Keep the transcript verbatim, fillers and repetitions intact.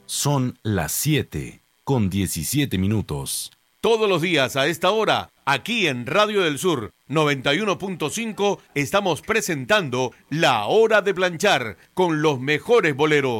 Son las siete con diecisiete minutos. Todos los días a esta hora, aquí en Radio del Sur noventa y uno punto cinco, estamos presentando La Hora de Planchar con los mejores boleros.